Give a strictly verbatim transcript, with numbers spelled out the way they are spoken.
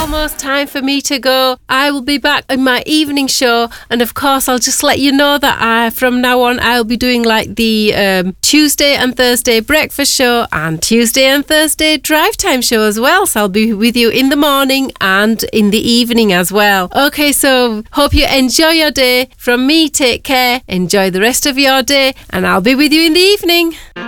almost time for me to go. I will be back in my evening show, and of course I'll just let you know that I, from now on I'll be doing like the um, Tuesday and Thursday breakfast show and Tuesday and Thursday drive time show as well. So I'll be with you in the morning and in the evening as well. Okay, so hope you enjoy your day. From me, take care, enjoy the rest of your day, and I'll be with you in the evening.